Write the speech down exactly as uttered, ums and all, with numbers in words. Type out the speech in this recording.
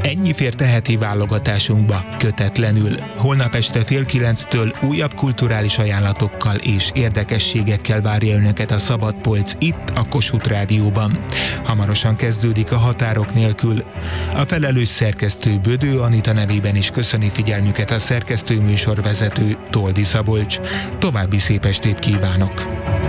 Ennyi fért a heti válogatásunkba, kötetlenül. Holnap este fél kilenctől újabb kulturális ajánlatokkal és érdekességekkel várja önöket a Szabad Polc itt a Kossuth Rádióban. Hamarosan kezdődik a Határok nélkül. A felelős szerkesztő Bödő Anita nevében is köszöni figyelmüket a szerkesztő műsorvezető Toldi Szabolcs. További szép estét kívánok!